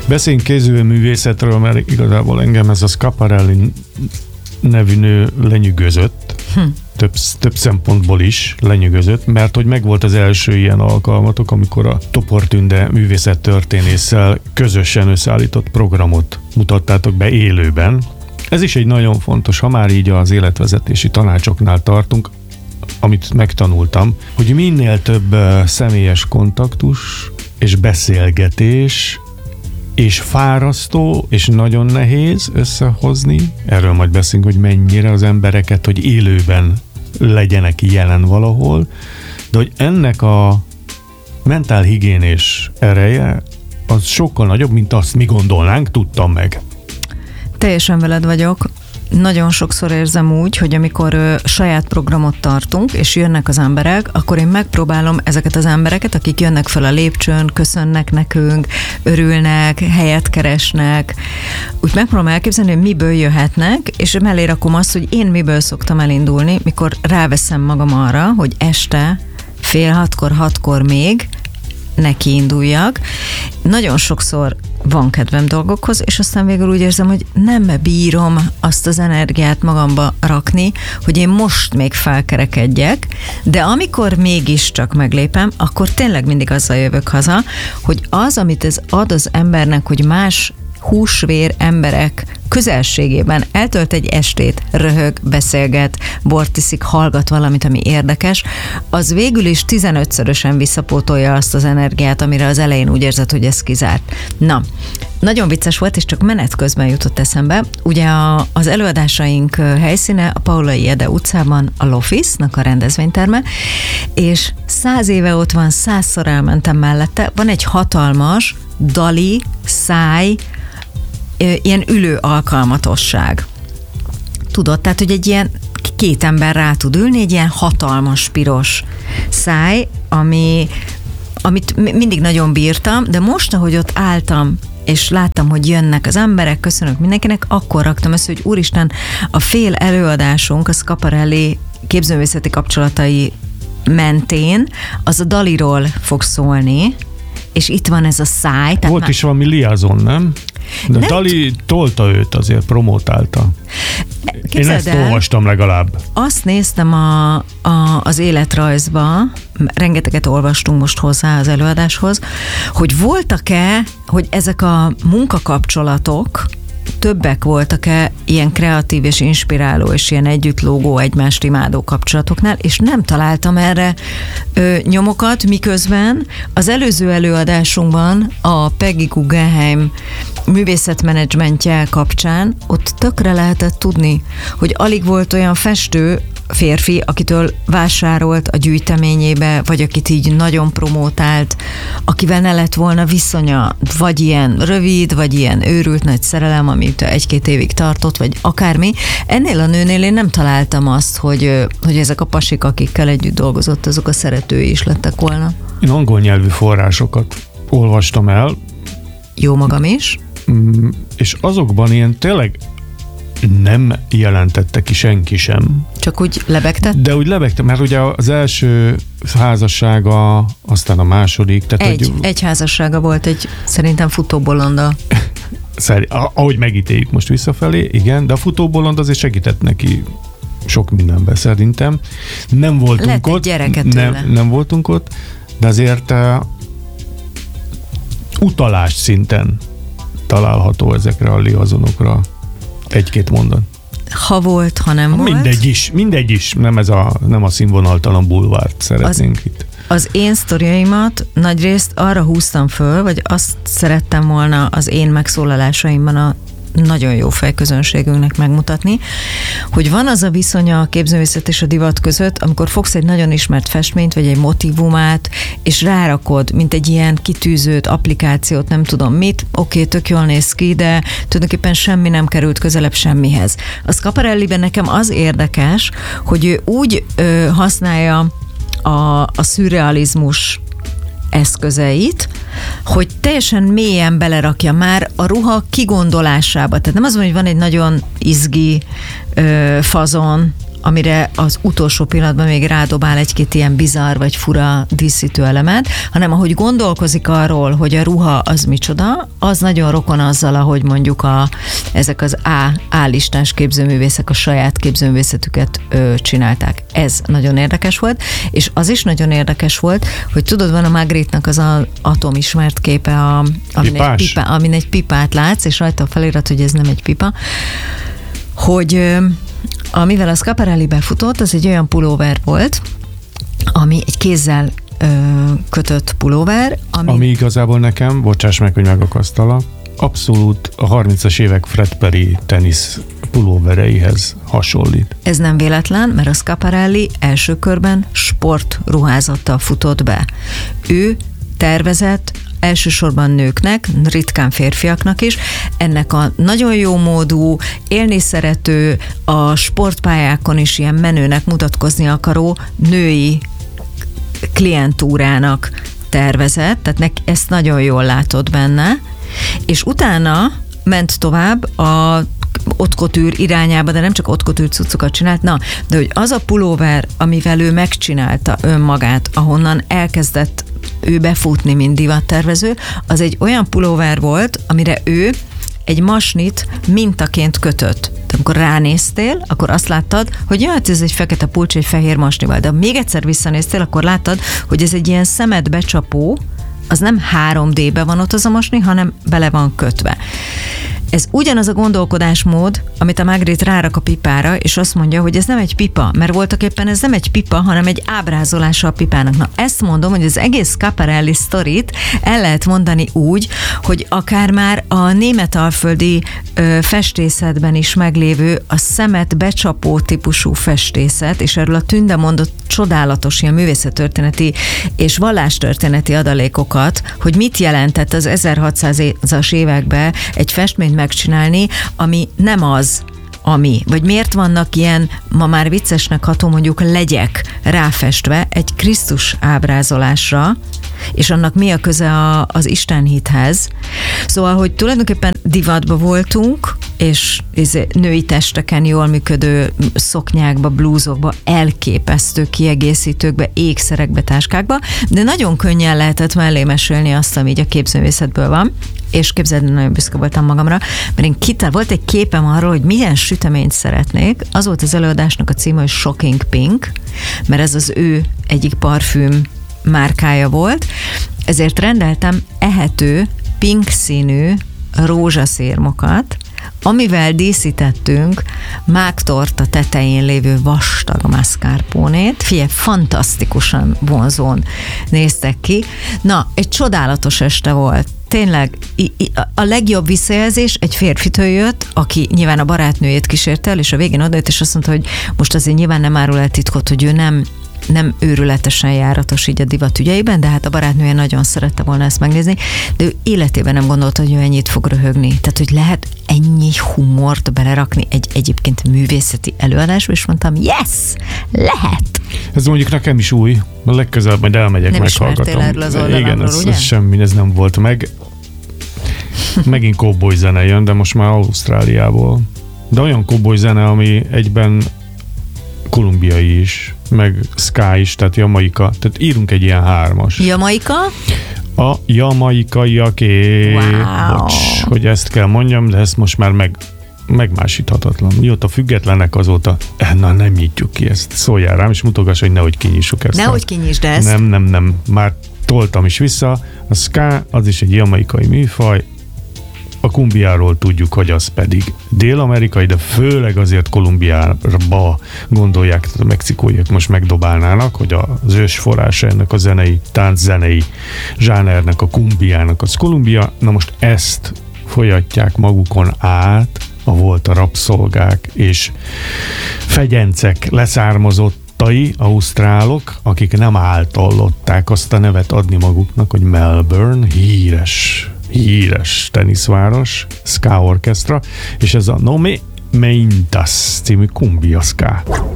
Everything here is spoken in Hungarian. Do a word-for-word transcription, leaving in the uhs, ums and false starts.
Beszéljünk kézművészetről, mert igazából engem ez a Schiaparelli nevű nő lenyűgözött. Hm. Több, több szempontból is lenyűgözött, mert hogy megvolt az első ilyen alkalmatok, amikor a Topor Tünde művészettörténésszel közösen összeállított programot mutattátok be élőben. Ez is egy nagyon fontos, ha már így az életvezetési tanácsoknál tartunk, amit megtanultam, hogy minél több személyes kontaktus és beszélgetés és fárasztó, és nagyon nehéz összehozni. Erről majd beszélünk, hogy mennyire az embereket, hogy élőben legyenek jelen valahol, de hogy ennek a mentálhigiénés ereje az sokkal nagyobb, mint azt mi gondolnánk, tudtam meg. Teljesen veled vagyok. Nagyon sokszor érzem úgy, hogy amikor ö, saját programot tartunk, és jönnek az emberek, akkor én megpróbálom ezeket az embereket, akik jönnek fel a lépcsőn, köszönnek nekünk, örülnek, helyet keresnek, úgy megpróbálom elképzelni, hogy miből jöhetnek, és mellé rakom azt, hogy én miből szoktam elindulni, mikor ráveszem magam arra, hogy este fél hatkor, hatkor még neki induljak. Nagyon sokszor van kedvem dolgokhoz, és aztán végül úgy érzem, hogy nem bírom azt az energiát magamba rakni, hogy én most még felkerekedjek, de amikor mégiscsak meglépem, akkor tényleg mindig azzal jövök haza, hogy az, amit ez ad az embernek, hogy más húsvér emberek közelségében eltölt egy estét, röhög, beszélget, bort iszik, hallgat valamit, ami érdekes, az végül is tizenötszörösen visszapótolja azt az energiát, amire az elején úgy érzed, hogy ez kizárt. Na, nagyon vicces volt, és csak menet közben jutott eszembe. Ugye a, az előadásaink helyszíne a Paulai Ede utcában, a Lofis-nak a rendezvényterme, és száz éve ott van, százszor elmentem mellette, van egy hatalmas dali, száj, ilyen ülő alkalmatosság. Tudod, tehát, hogy egy ilyen két ember rá tud ülni, egy ilyen hatalmas piros száj, ami, amit mindig nagyon bírtam, de most, ahogy ott álltam, és láttam, hogy jönnek az emberek, köszönök mindenkinek, akkor raktam össze, hogy úristen, a fél előadásunk, a Schiaparelli képzőművészeti kapcsolatai mentén, az a Daliról fog szólni, és itt van ez a száj. Volt már... is valami liaison, nem? De nem Dali t- tolta őt, azért promotálta. Képzeld Én ezt el, olvastam legalább. Azt néztem a, a, az életrajzba, rengeteget olvastunk most hozzá az előadáshoz, hogy voltak-e, hogy ezek a munkakapcsolatok többek voltak-e ilyen kreatív és inspiráló és ilyen együttlógó, egymást imádó kapcsolatoknál, és nem találtam erre ö, nyomokat, miközben az előző előadásunkban a Peggy Guggenheim művészetmenedzsmentje kapcsán ott tökre lehetett tudni, hogy alig volt olyan festő, férfi, akitől vásárolt a gyűjteményébe, vagy akit így nagyon promótált, akivel ne lett volna viszonya, vagy ilyen rövid, vagy ilyen őrült nagy szerelem, amit egy-két évig tartott, vagy akármi. Ennél a nőnél én nem találtam azt, hogy, hogy ezek a pasik, akikkel együtt dolgozott, azok a szeretői is lettek volna. Én angol nyelvű forrásokat olvastam el. Jó magam is. És azokban ilyen tényleg nem jelentette ki senki sem. Csak úgy lebegtett? De úgy lebegte, mert ugye az első házassága, aztán a második. Tehát egy, hogy, egy házassága volt, egy szerintem futóbolonda. Szerint, ahogy megítéljük most visszafelé, igen, de a futóbolond azért segített neki sok mindenben szerintem. Nem voltunk Lett ott. Nem, nem voltunk ott, de azért uh, utalás szinten található ezekre a liazonokra. Egy-két mondat. Ha volt, ha nem volt. Mindegy is, mindegy is. Nem, ez a, nem a színvonaltalan bulvárt szeretnénk az, itt. Az én sztoriaimat nagyrészt arra húztam föl, vagy azt szerettem volna az én megszólalásaimban a nagyon jó fejközönségünknek megmutatni, hogy van az a viszonya a képzőművészet és a divat között, amikor fogsz egy nagyon ismert festményt, vagy egy motívumát, és rárakod, mint egy ilyen kitűzőt, applikációt, nem tudom mit, oké, tök jól néz ki, de tulajdonképpen semmi nem került közelebb semmihez. A Schiaparelliben nekem az érdekes, hogy ő úgy ö, használja a, a szürrealizmus eszközeit, hogy teljesen mélyen belerakja már a ruha kigondolásába. Tehát nem az van, hogy van egy nagyon izgi ö, fazon, amire az utolsó pillanatban még rádobál egy-két ilyen bizarr vagy fura díszítő elemet, hanem ahogy gondolkozik arról, hogy a ruha az micsoda, az nagyon rokon azzal, ahogy mondjuk a, ezek az A, A-listás képzőművészek a saját képzőművészetüket ö, csinálták. Ez nagyon érdekes volt, és az is nagyon érdekes volt, hogy tudod, van a Magritte-nak az a atomismert képe, a, amin, egy pipa, amin egy pipát látsz, és rajta a felirat, hogy ez nem egy pipa, hogy amivel a Schiaparelli befutott, az egy olyan pulóver volt, ami egy kézzel ö, kötött pulóver. Ami, ami igazából nekem, bocsáss meg, hogy megakasztalak, abszolút a harmincas évek Fred Perry tenisz pulóvereihez hasonlít. Ez nem véletlen, mert a Schiaparelli első körben sportruházattal futott be. Ő tervezett elsősorban nőknek, ritkán férfiaknak is, ennek a nagyon jó módú, élni szerető, a sportpályákon is ilyen menőnek mutatkozni akaró női klientúrának tervezett, tehát nek, ezt nagyon jól látod benne, és utána ment tovább a haute couture irányába, de nem csak haute couture cuccokat csinált, na, de hogy az a pulóver, amivel ő megcsinálta önmagát, ahonnan elkezdett ő befutni, mint divattervező, az egy olyan pulóver volt, amire ő egy masnit mintaként kötött. Tehát amikor ránéztél, akkor azt láttad, hogy jaj, ez egy fekete pulcs egy fehér masnival, de még egyszer visszanéztél, akkor láttad, hogy ez egy ilyen szemet becsapó, az nem három dé-be van ott az a masni, hanem bele van kötve. Ez ugyanaz a gondolkodásmód, amit a Magritte rárak a pipára, és azt mondja, hogy ez nem egy pipa, mert voltak éppen ez nem egy pipa, hanem egy ábrázolása a pipának. Na, ezt mondom, hogy az egész Schiaparelli sztorit el lehet mondani úgy, hogy akár már a németalföldi ö, festészetben is meglévő a szemet becsapó típusú festészet, és erről a Tünde mondott csodálatos ilyen művészettörténeti és vallástörténeti adalékokat, hogy mit jelentett az ezerhatszázas években egy festményt megcsinálni, ami nem az, ami. Vagy miért vannak ilyen, ma már viccesnek ható mondjuk legyek ráfestve egy Krisztus ábrázolásra, és annak mi a köze a, az istenhithez. Szóval, hogy tulajdonképpen divatba voltunk, és női testeken jól működő szoknyákba, blúzokba, elképesztő kiegészítőkbe, ékszerekbe, táskákba, de nagyon könnyen lehetett mellé mesélni azt, ami így a képzőművészetből van, és képzeld, nagyon büszke voltam magamra, mert én kitál, volt egy képem arról, hogy milyen süteményt szeretnék. Az volt az előadásnak a címe, hogy Shocking Pink, mert ez az ő egyik parfüm márkája volt, ezért rendeltem ehető, pink színű rózsaszérmokat, amivel díszítettünk mágtorta tetején lévő vastag mascarponét. Figyelj, fantasztikusan vonzón néztek ki. Na, egy csodálatos este volt. Tényleg a legjobb visszajelzés egy férfitől jött, aki nyilván a barátnőjét kísérte el, és a végén odajött, és azt mondta, hogy most azért nyilván nem árul el titkot, hogy ő nem nem őrületesen járatos így a divat ügyeiben, de hát a barátnője nagyon szerette volna ezt megnézni, de ő életében nem gondolta, hogy ő ennyit fog röhögni. Tehát, hogy lehet ennyi humort belerakni egy egyébként művészeti előadásba, és mondtam, yes, lehet! Ez mondjuk nekem is új, a legközelebb majd elmegyek, nem meghallgatom. Erről az oldalamról, igen, ez, ugye? ez semmi, ez nem volt meg. Megint cowboy zene jön, de most már Ausztráliából. De olyan cowboy zene, ami egyben kolumbiai is, meg ska is, tehát jamaika. Tehát írunk egy ilyen hármas. Jamaika? A jamaikaiaké. Wow. Bocs, hogy ezt kell mondjam, de ezt most már meg, megmásíthatatlan. Mióta függetlenek, azóta, na nem nyitjuk ki ezt. Szóljál rám, és mutogass, hogy nehogy kinyissuk ezt. Nehogy kinyisd ezt. Nem, nem, nem. Már toltam is vissza. A ska, az is egy jamaikai műfaj. A kumbiáról tudjuk, hogy az pedig dél-amerikai, de főleg azért Kolumbiába gondolják, tehát a mexikóiak most megdobálnának, hogy az ősforrása ennek a zenei, tánczenei zsánernek, a kumbiának az Kolumbia. Na most ezt folyatják magukon át a volt a rabszolgák és fegyencek leszármazottai, ausztrálok, akik nem általlották azt a nevet adni maguknak, hogy Melbourne, híres híres teniszváros, ska orkestra, és ez a No Me Meintas című kumbia ska.